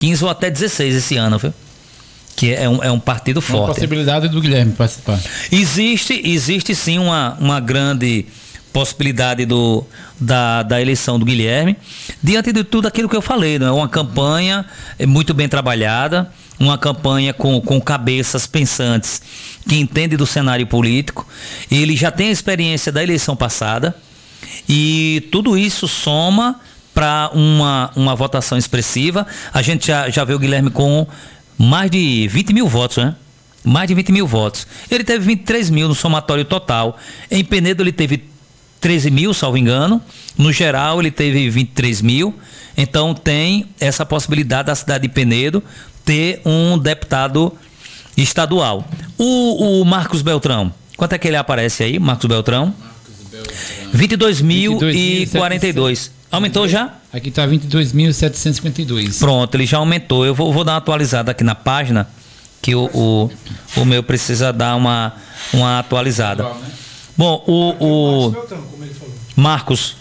15 ou até 16 esse ano, viu? Que é um partido forte. Uma possibilidade do Guilherme participar. Existe sim uma grande possibilidade da eleição do Guilherme, diante de tudo aquilo que eu falei, não é? Uma campanha muito bem trabalhada, uma campanha com cabeças pensantes que entendem do cenário político. Ele já tem a experiência da eleição passada e tudo isso soma para uma votação expressiva. A gente já vê o Guilherme com mais de 20 mil votos, né? Mais de 20 mil votos. Ele teve 23 mil no somatório total. Em Penedo ele teve 13 mil, salvo engano. No geral ele teve 23 mil. Então tem essa possibilidade da cidade de Penedo ter um deputado estadual. O Marcos Beltrão, quanto é que ele aparece aí, Marcos Beltrão? 22.042. Aumentou já? Aqui está 22.752. Pronto, ele já aumentou. Eu vou dar uma atualizada aqui na página, que o meu precisa dar uma atualizada. Igual, né? Bom, o Marcos.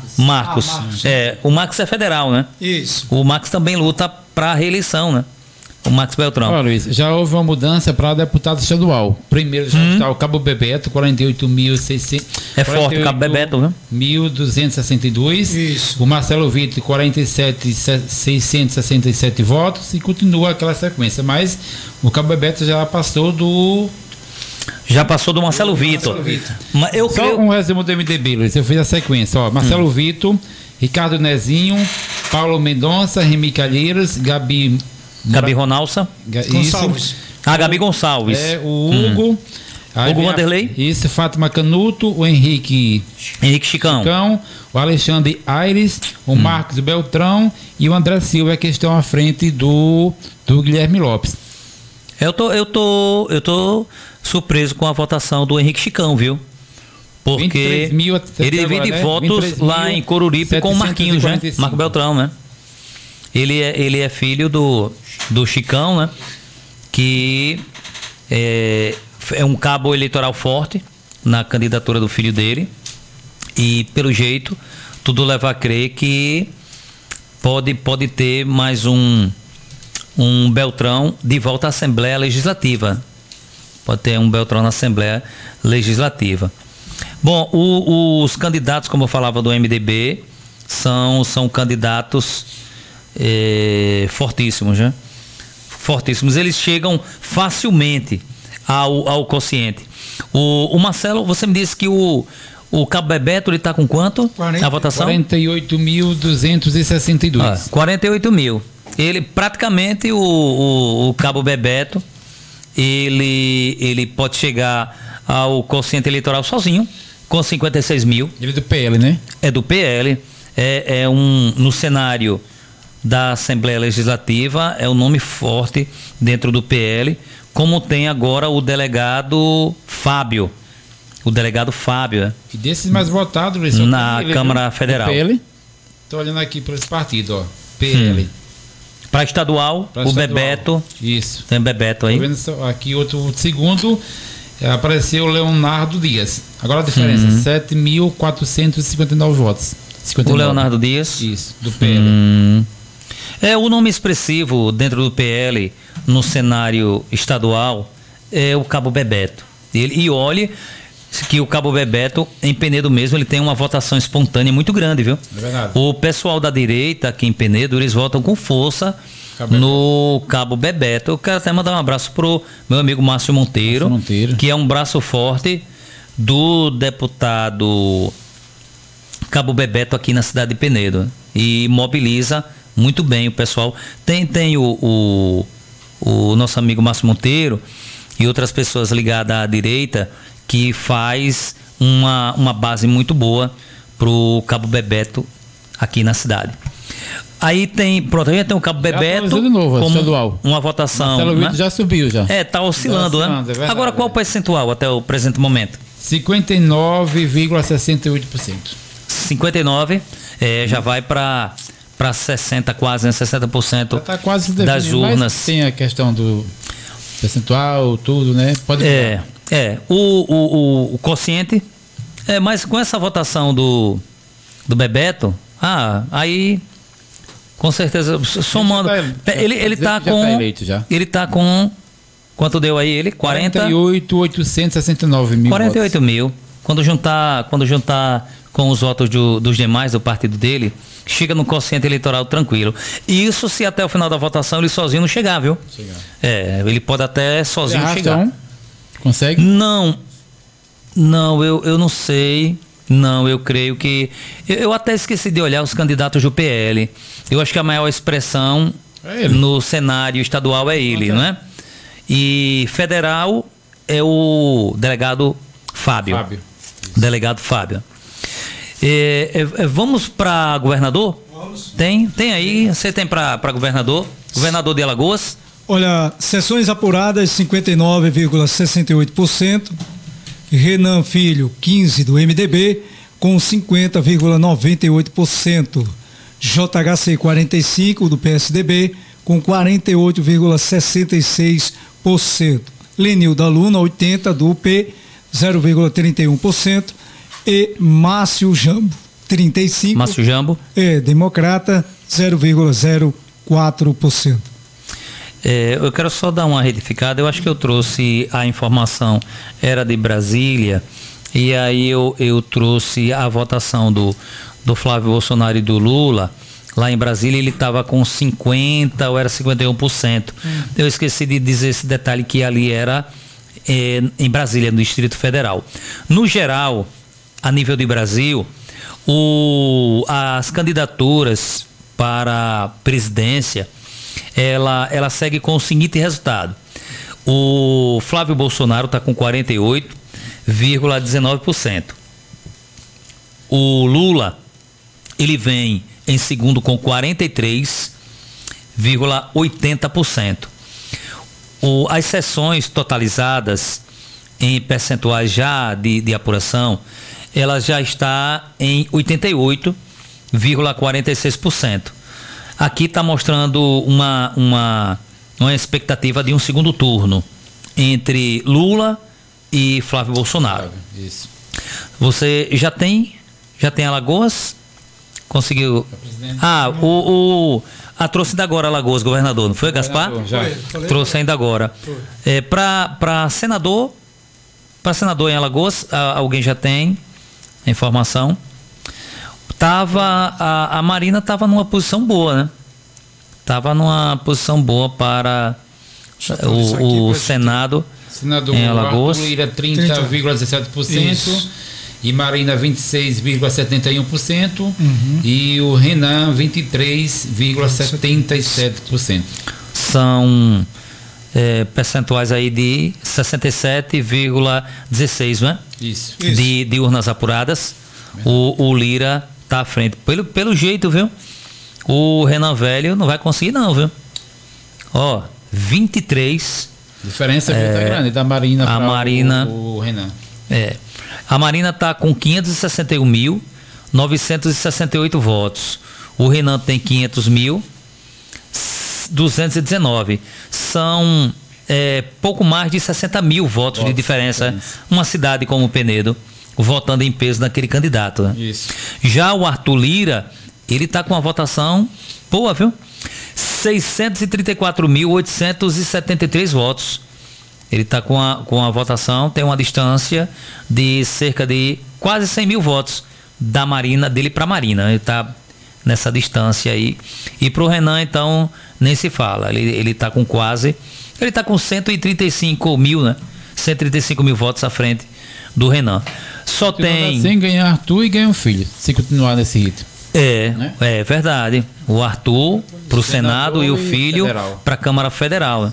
O Marcos é federal, né? Isso. O Marcos também luta para a reeleição, né? O Marcos Beltrão. Olha, Luiz, já houve uma mudança para deputado estadual. Primeiro já está o Cabo Bebeto, 48.600. É forte o Cabo Bebeto, viu? 1.262. Isso. O Marcelo Vitor, 47.667 votos e continua aquela sequência. Mas o Cabo Bebeto já passou do Marcelo Vitor. Só um resumo do MDB, Luiz. Eu fiz a sequência. Ó, Marcelo Vitor, Ricardo Nezinho, Paulo Mendonça, Remy Calheiros, Gabi Ronalça. Gonçalves. Gabi Gonçalves. O Hugo. Hugo Vanderlei. Isso, Fátima Canuto, o Henrique Chicão, o Alexandre Aires, o Marcos Beltrão e o André Silva, que estão à frente do Guilherme Lopes. Eu tô surpreso com a votação do Henrique Chicão, viu? Porque ele divide votos lá em Coruripe com o Marquinhos, né? Marco Beltrão, né? Ele é filho do Chicão, né? Que é um cabo eleitoral forte na candidatura do filho dele. E, pelo jeito, tudo leva a crer que pode ter mais um Beltrão de volta à Assembleia Legislativa. Pode ter um Beltrão na Assembleia Legislativa. Bom, os candidatos, como eu falava, do MDB, são candidatos fortíssimos, né? Fortíssimos. Eles chegam facilmente ao quociente. O Marcelo, você me disse que o Cabo Bebeto, ele está com quanto? A votação? 48.262. 48 mil. Ele, praticamente, o Cabo Bebeto, ele pode chegar ao quociente eleitoral sozinho, com 56 mil. Ele é do PL, né? É do PL. No cenário da Assembleia Legislativa, é um nome forte dentro do PL, como tem agora o delegado Fábio. O delegado Fábio. E desses mais votados, Luiz, na Câmara Federal. PL. Estou olhando aqui para esse partido, ó. PL. Para estadual, o Bebeto. Isso. Tem Bebeto aí. Vendo aqui outro segundo, apareceu o Leonardo Dias. Agora a diferença, 7.459 votos. 59. O Leonardo Dias? Isso, do PL. O nome expressivo dentro do PL, no cenário estadual, é o Cabo Bebeto. E olhe que o Cabo Bebeto, em Penedo mesmo, ele tem uma votação espontânea muito grande, viu? É verdade. O pessoal da direita aqui em Penedo, eles votam com força no Cabo Bebeto. Eu quero até mandar um abraço pro meu amigo Márcio Monteiro, que é um braço forte do deputado Cabo Bebeto aqui na cidade de Penedo. E mobiliza muito bem o pessoal. Tem o nosso amigo Márcio Monteiro e outras pessoas ligadas à direita que faz uma base muito boa pro Cabo Bebeto aqui na cidade. Aí tem o Cabo Bebeto de novo, como estadual. Uma votação. Marcelo Vitor já subiu já. Tá oscilando, né? Verdade, agora qual o percentual até o presente momento? 59,68%. 59, já vai para 60, quase, né? 60% tá quase das urnas. Mas tem a questão do percentual, tudo, né? Pode o quociente, mas com essa votação do Bebeto, aí Com certeza, somando. Ele tá com. Tá eleito já. Ele tá com. Quanto deu aí ele? 48.869 mil. 48 votos. mil. Quando juntar com os votos dos demais do partido dele, chega no quociente eleitoral tranquilo. Isso se até o final da votação ele sozinho não chegar, viu? Ele pode até sozinho chegar. Consegue? Não, eu não sei. Não, eu creio que... Eu até esqueci de olhar os candidatos do PL. Eu acho que a maior expressão no cenário estadual é ele, não é? E federal é o delegado Fábio. Delegado Fábio. Vamos para governador? Vamos. Tem aí? Você tem para governador? Governador de Alagoas? Olha, sessões apuradas 59,68%. Renan Filho, 15 do MDB, com 50,98%. JHC 45 do PSDB, com 48,66%. Lenilda Luna, 80 do UP, 0,31%. E Márcio Jambo, 35. Márcio Jambo. Democrata, 0,04%. Eu quero só dar uma retificada. Eu acho que eu trouxe a informação, era de Brasília, e aí eu trouxe a votação do Flávio Bolsonaro e do Lula. Lá em Brasília ele estava com 50% ou era 51%. Eu esqueci de dizer esse detalhe que ali era em Brasília, no Distrito Federal. No geral, a nível de Brasil, as candidaturas para a presidência, ela segue com o seguinte resultado. O Flávio Bolsonaro está com 48,19%. O Lula, ele vem em segundo com 43,80%. As sessões totalizadas em percentuais já de apuração, ela já está em 88,46%. Aqui está mostrando uma expectativa de um segundo turno entre Lula e Flávio Bolsonaro. Isso. Você já tem Alagoas? Conseguiu? Trouxe ainda agora Alagoas, governador, não foi, Gaspar? Já. Trouxe ainda agora. Para senador em Alagoas, alguém já tem a informação? A Marina estava numa posição boa, né? Estava numa posição boa para o Senado. Senador em Alagoas. Arthur Lira 30,17%. E Marina 26,71%. E o Renan 23,77%. São percentuais aí de 67,16%, não é? Isso. De urnas apuradas. O Lira está à frente. Pelo jeito, viu? O Renan Velho não vai conseguir não, viu? 23. Diferença muito grande da Marina para o Renan. A Marina está com 561.968 votos. O Renan tem 500.219. São pouco mais de 60 mil votos de diferença. Uma cidade como Penedo votando em peso naquele candidato. Né? Isso. Já o Arthur Lira, ele está com uma votação boa, viu? 634.873 votos. Ele está com a votação, tem uma distância de cerca de quase 100 mil votos da Marina, dele para a Marina. Ele está nessa distância aí. E para o Renan, então, nem se fala. Ele está com ele está com 135 mil, né? 135 mil votos à frente do Renan. Só tem... Sem ganhar Arthur e ganhar um filho, se continuar nesse ritmo. É verdade. O Arthur para o Senado e o filho para a Câmara Federal.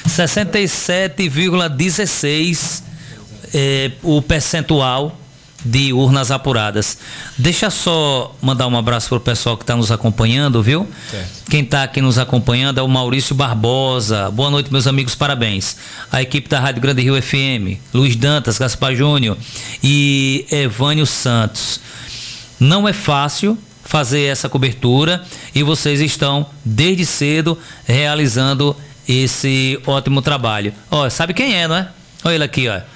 67,16% o percentual de urnas apuradas. Deixa só mandar um abraço para o pessoal que está nos acompanhando, viu? Certo. Quem está aqui nos acompanhando é o Maurício Barbosa. Boa noite, meus amigos, parabéns. A equipe da Rádio Grande Rio FM, Luiz Dantas, Gaspar Júnior e Evânio Santos. Não é fácil fazer essa cobertura e vocês estão desde cedo realizando esse ótimo trabalho. Sabe quem é, não é? Olha ele aqui, ó.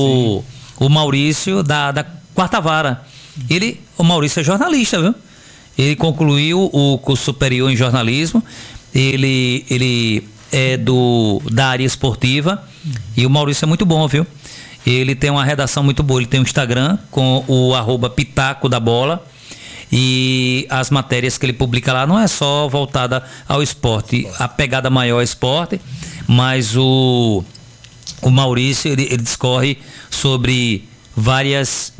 O Maurício da Quarta Vara. O Maurício é jornalista, viu? Ele concluiu o curso superior em jornalismo. Ele é da área esportiva. E o Maurício é muito bom, viu? Ele tem uma redação muito boa. Ele tem um Instagram com o @Pitaco da Bola. E as matérias que ele publica lá não é só voltada ao esporte. A pegada maior é esporte, mas o Maurício, ele discorre sobre várias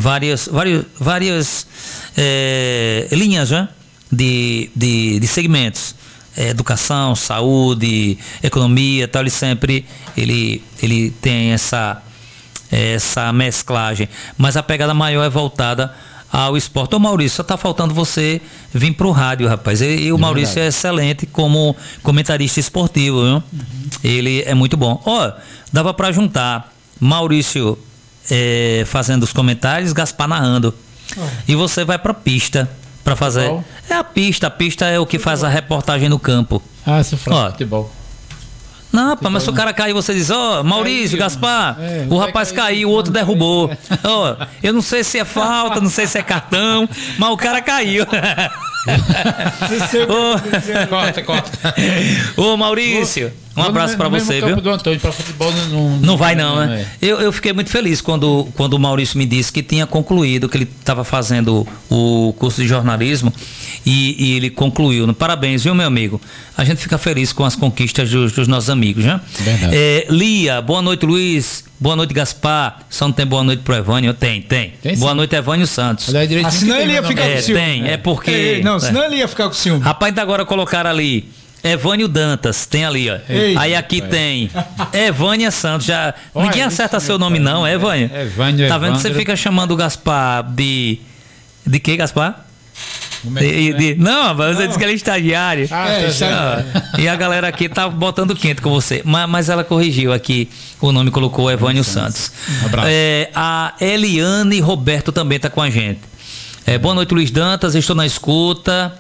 linhas, né? de segmentos. Educação, saúde, economia, tal. Ele tem essa mesclagem. Mas a pegada maior é voltada ao esporte. Ô Maurício, só tá faltando você vir pro rádio, rapaz. E o Maurício é excelente como comentarista esportivo, viu? Ele é muito bom. Dava para juntar Maurício fazendo os comentários, Gaspar narrando. E você vai pra pista para fazer. Futebol? A pista é o que faz a reportagem no campo. Você fala futebol. Não, rapaz, mas se o cara cair, você diz, Maurício, Gaspar, o rapaz caiu, o outro derrubou. Eu não sei se é falta, não sei se é cartão, mas o cara caiu. Corta. Ô Maurício, um abraço pra você, viu? Do Antônio, pra futebol não vai não, né? Eu fiquei muito feliz quando o Maurício me disse que tinha concluído, que ele estava fazendo o curso de jornalismo e ele concluiu. Parabéns, viu, meu amigo? A gente fica feliz com as conquistas dos nossos amigos, né? Verdade. Lia, boa noite, Luiz. Boa noite, Gaspar. Só não tem boa noite pro Evânio? Tem boa noite, Evânio Santos. Senão ele ia ficar com ciúme. Tem, porque... senão ele ia ficar com ciúme. Rapaz, agora colocaram ali Evânio Dantas, tem ali, ó. Aí aqui tem Evânia Santos. Ninguém acerta seu nome não, Evânia. Tá vendo que você fica chamando o Gaspar de que, Gaspar? Não, mas você disse que ele é estagiário. E a galera aqui tá botando quente com você. Mas ela corrigiu aqui o nome, colocou Evânio Santos. Um abraço. A Eliane Roberto também tá com a gente. Boa noite, Luiz Dantas, estou na escuta.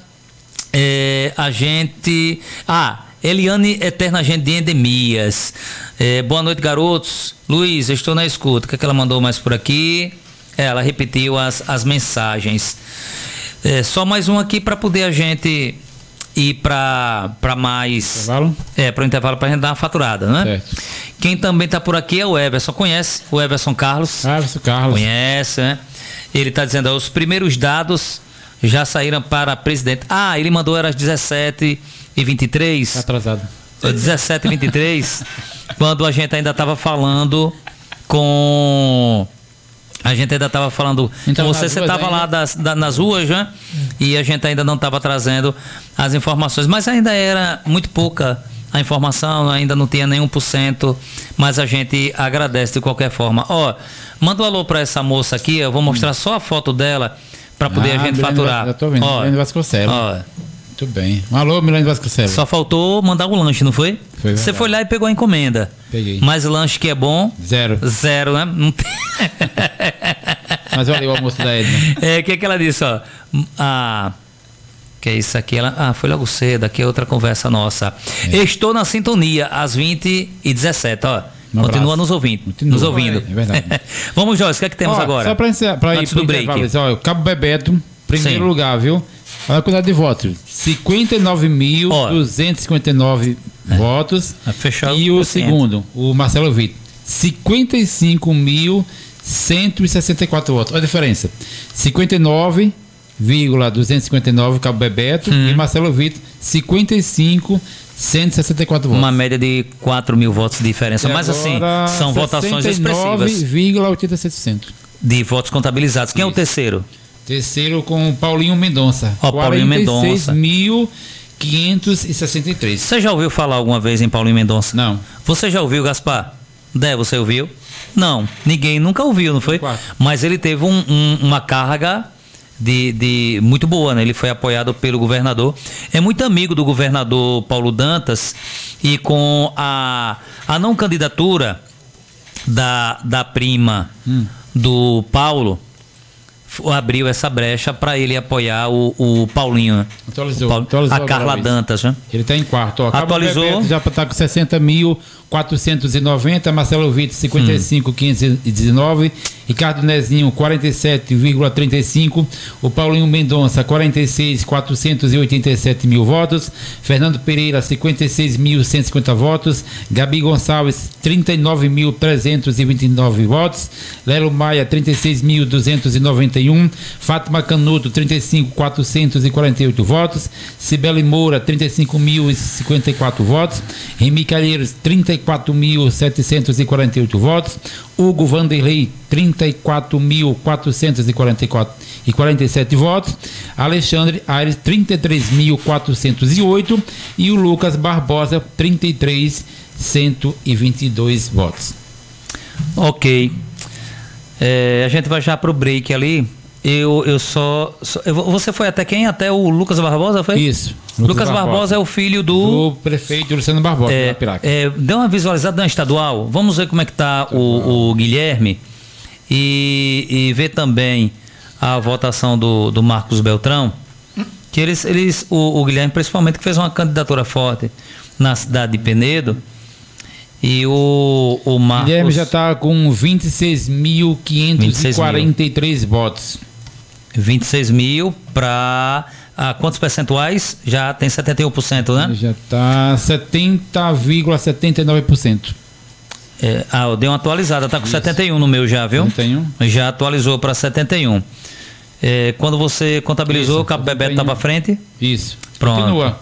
Eliane, eterna agente de endemias. Boa noite, garotos. Luiz, estou na escuta. O que ela mandou mais por aqui? Ela repetiu as mensagens. Só mais um aqui para poder a gente ir para mais intervalo? Para o intervalo, para a gente dar uma faturada, né? Certo. Quem também está por aqui é o Everson. Conhece o Everson Carlos? Everson Carlos. Conhece, né? Ele está dizendo, os primeiros dados já saíram para presidente. Ele mandou, era às 17h23. Tá atrasado. 17h23, quando a gente ainda estava falando com... A gente ainda estava falando então, com você estava lá nas ruas, né? E a gente ainda não estava trazendo as informações, mas ainda era muito pouca a informação, ainda não tinha nem 1%, mas a gente agradece de qualquer forma. Manda um alô para essa moça aqui, eu vou mostrar só a foto dela para poder a gente faturar. Já tô vendo, Milene Vasconcelos. Muito bem. Um alô, Milene Vasconcelos. Só faltou mandar um lanche, não foi? Foi. Você foi lá e pegou a encomenda. Peguei. Mas lanche que é bom? Zero, né? Não tem... Mas olha o almoço da Edna. O que ela disse, que é isso aqui? Ela, foi logo cedo, aqui é outra conversa nossa. Estou na sintonia, às 20h17, Continua nos ouvindo. É verdade. Vamos, Joyce, o que é que temos agora? Só para ir pro break. Cabo Bebeto, primeiro lugar, viu? Olha a quantidade de votos. 59.259 votos. E o segundo, o Marcelo Vitor, 55.164 votos. Olha a diferença. 59,259 Cabo Bebeto e Marcelo Vitor, 55.164 votos. Uma média de 4 mil votos de diferença. Mas assim, são votações expressivas. 69,87% de votos contabilizados. Quem é o terceiro? Terceiro com Paulinho Mendonça. Paulinho Mendonça. 46.563. Você já ouviu falar alguma vez em Paulinho Mendonça? Não. Você já ouviu, Gaspar? Você ouviu? Não, ninguém nunca ouviu, não foi? Mas ele teve uma carga de muito boa, né? Ele foi apoiado pelo governador. É muito amigo do governador Paulo Dantas e com a não candidatura da prima do Paulo, abriu essa brecha para ele apoiar o Paulinho. Atualizou a Carla Dantas, né? Ele está em quarto. Ó. Atualizou. Bebeto já está com 60.490. Marcelo Vitor, 55.519. Ricardo Nezinho, 47,35. O Paulinho Mendonça, 46.487 mil votos. Fernando Pereira, 56.150 votos. Gabi Gonçalves, 39.329 votos. Lelo Maia, 36.291. Fátima Canuto, 35.448 votos. Cibele Moura, 35.054 votos. Remy Calheiros, 34.748 votos. Hugo Vanderlei, 34.447 votos. Alexandre Aires, 33.408. E o Lucas Barbosa, 33.122 votos. Ok. A gente vai já pro break ali. Você foi até quem? Até o Lucas Barbosa, foi? Isso. Lucas Barbosa é o filho do prefeito Luciano Barbosa, da Piraca. Deu uma visualizada na estadual. Vamos ver como é que tá o Guilherme e ver também a votação do Marcos Beltrão. Que o Guilherme, principalmente, que fez uma candidatura forte na cidade de Penedo. E o Marcos. Guilherme já está com 26.543 votos. 26 mil para quantos percentuais? Já tem 71%, né? Já está 70,79%. Eu dei uma atualizada, está com 71 no meu já, viu? 71. Já atualizou para 71. Quando você contabilizou, o Cabo Bebeto estava à frente? Isso. Pronto. Continua.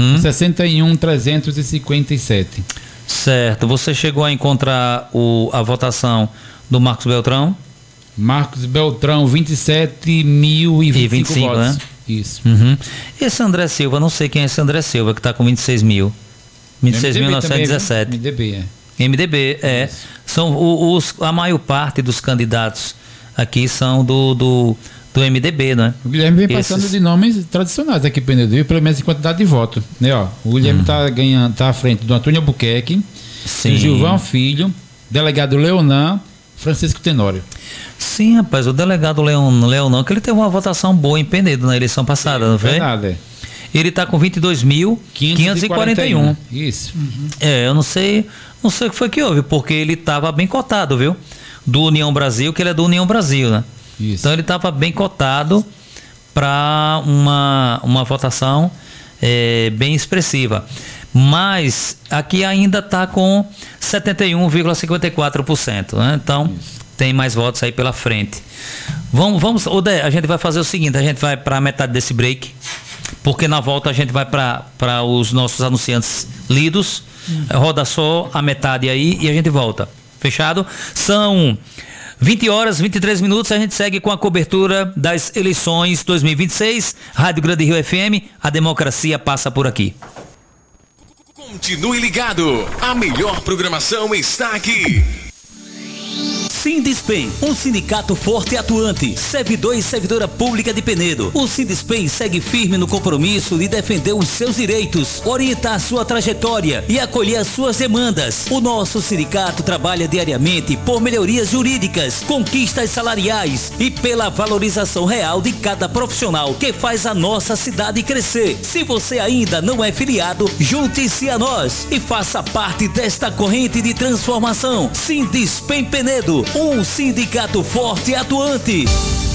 61.357. Certo. Você chegou a encontrar a votação do Marcos Beltrão? Marcos Beltrão, 27.025 votos. Né? Isso. Esse André Silva, não sei quem é esse André Silva, que está com 26 mil. 26.917. MDB, MDB, São a maior parte dos candidatos aqui são do MDB, né? O Guilherme vem passando de nomes tradicionais aqui em Penedo, pelo menos em quantidade de voto. Né, ó, o Guilherme está à frente do Antônio Albuquerque, do Gilvão Filho, delegado Leonan, Francisco Tenório. Sim, rapaz, o delegado Leonan, que ele teve uma votação boa em Penedo na eleição passada, não foi? Nada, Ele está com 22.541. Isso. Eu não sei o que foi que houve, porque ele estava bem cotado, viu? Do União Brasil, que ele é do União Brasil, né? Isso. Então ele estava bem cotado para uma votação bem expressiva. Mas aqui ainda está com 71,54%. Né? Então tem mais votos aí pela frente. Vamos, Odé, a gente vai fazer o seguinte: a gente vai para a metade desse break, porque na volta a gente vai para os nossos anunciantes lidos. Roda só a metade aí e a gente volta. Fechado? São 20 horas, 23 minutos, a gente segue com a cobertura das eleições 2026. Rádio Grande Rio FM, a democracia passa por aqui. Continue ligado, a melhor programação está aqui. Sindispen, um sindicato forte e atuante, servidor e servidora pública de Penedo. O Sindispen segue firme no compromisso de defender os seus direitos, orientar sua trajetória e acolher as suas demandas. O nosso sindicato trabalha diariamente por melhorias jurídicas, conquistas salariais e pela valorização real de cada profissional que faz a nossa cidade crescer. Se você ainda não é filiado, junte-se a nós e faça parte desta corrente de transformação. Sindispen Penedo, um sindicato forte e atuante.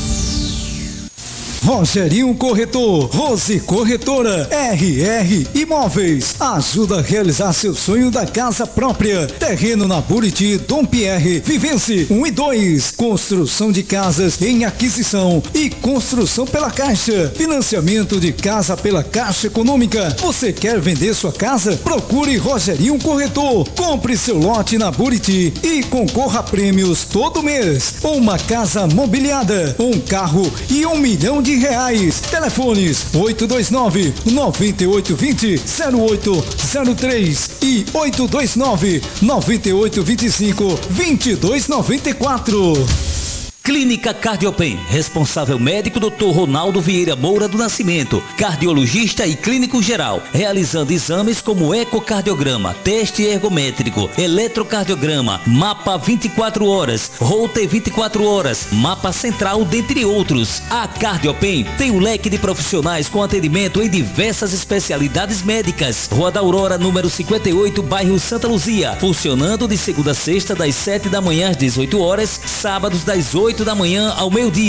Rogerinho Corretor, Rose Corretora, RR Imóveis, ajuda a realizar seu sonho da casa própria. Terreno na Buriti, Dom Pierre, Vivence 1 e 2, construção de casas em aquisição e construção pela Caixa, financiamento de casa pela Caixa Econômica. Você quer vender sua casa? Procure Rogerinho Corretor, compre seu lote na Buriti e concorra a prêmios todo mês. Uma casa mobiliada, um carro e R$1 milhão. Telefones 829-9820-0803 e 829-9825-2294. Clínica Cardiopen, responsável médico Dr. Ronaldo Vieira Moura do Nascimento, cardiologista e clínico geral, realizando exames como ecocardiograma, teste ergométrico, eletrocardiograma, mapa 24 horas, Holter 24 horas, mapa central, dentre outros. A Cardiopen tem um leque de profissionais com atendimento em diversas especialidades médicas. Rua da Aurora, número 58, bairro Santa Luzia, funcionando de segunda a sexta das 7 da manhã às 18 horas, sábados das 8 da manhã ao meio-dia.